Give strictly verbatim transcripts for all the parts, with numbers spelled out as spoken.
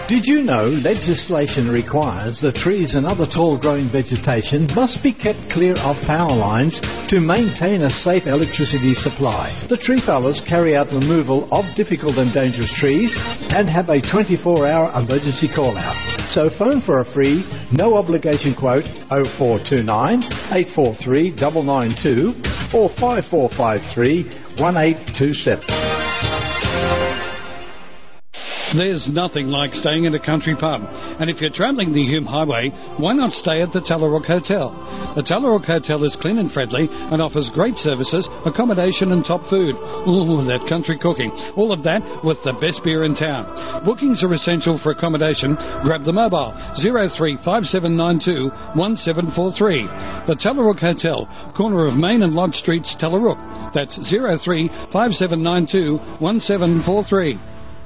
Did you know legislation requires that trees and other tall growing vegetation must be kept clear of power lines to maintain a safe electricity supply? The tree fellers carry out removal of difficult and dangerous trees and have a twenty-four hour emergency call out. So phone for a free, no obligation quote oh four two nine, eight four three, nine nine two or five four five three, one eight two seven. There's nothing like staying in a country pub. And if you're travelling the Hume Highway, why not stay at the Tallarook Hotel? The Tallarook Hotel is clean and friendly and offers great services, accommodation and top food. Ooh, that country cooking. All of that with the best beer in town. Bookings are essential for accommodation. Grab the mobile zero three five seven nine two one seven four three. The Tallarook Hotel, corner of Main and Lodge Streets, Tallarook. That's zero three five seven nine two one seven four three.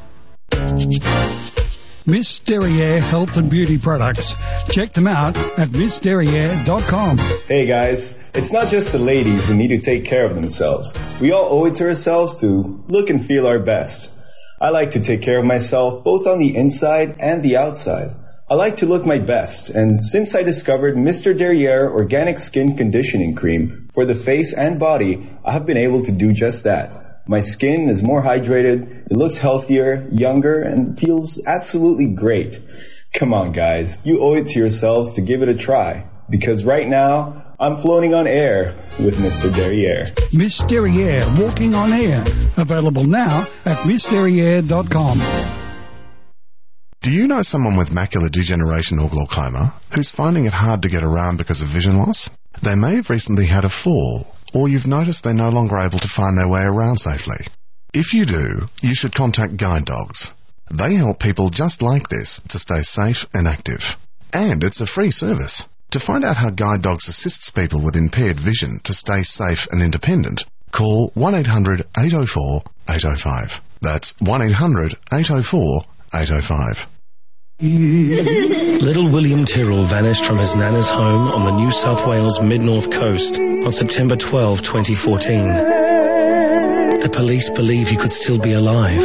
Miss Derriere Health and Beauty Products. Check them out at miss derriere dot com. Hey guys, it's not just the ladies who need to take care of themselves. We all owe it to ourselves to look and feel our best. I like to take care of myself both on the inside and the outside. I like to look my best, and since I discovered Mister Derriere Organic Skin Conditioning Cream for the face and body, I have been able to do just that. My skin is more hydrated, it looks healthier, younger, and feels absolutely great. Come on, guys, you owe it to yourselves to give it a try. Because right now, I'm floating on air with Mister Derriere. Miss Derriere, walking on air. Available now at miss derriere dot com. Do you know someone with macular degeneration or glaucoma who's finding it hard to get around because of vision loss? They may have recently had a fall, or you've noticed they're no longer able to find their way around safely. If you do, you should contact Guide Dogs. They help people just like this to stay safe and active. And it's a free service. To find out how Guide Dogs assists people with impaired vision to stay safe and independent, call one eight hundred eight oh four eight oh five. That's one eight hundred eight oh four eight oh five. Little William Tyrrell vanished from his nana's home on the New South Wales mid-north coast on September twelfth, twenty fourteen. The police believe he could still be alive.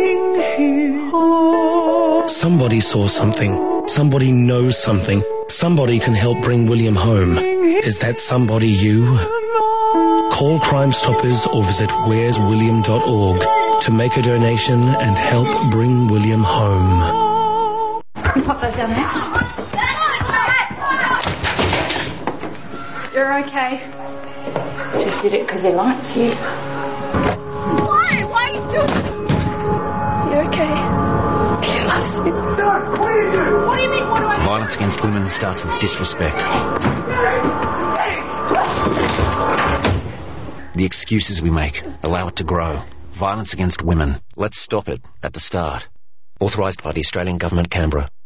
Somebody saw something. Somebody knows something. Somebody can help bring William home. Is that somebody you? Call Crime Stoppers or visit where's william dot org to make a donation and help bring William home. You pop those down there. You're okay. Just did it because he likes you. Why? Why are you doing it? You're okay. He loves you. No, what do you do? What do you mean, what do I do? Violence against women starts with disrespect. The excuses we make allow it to grow. Violence against women. Let's stop it at the start. Authorised by the Australian Government, Canberra.